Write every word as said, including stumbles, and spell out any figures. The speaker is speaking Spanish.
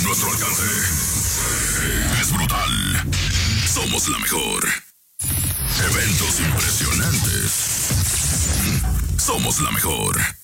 Nuestro alcance es brutal. Somos la mejor. Eventos impresionantes. Somos la mejor.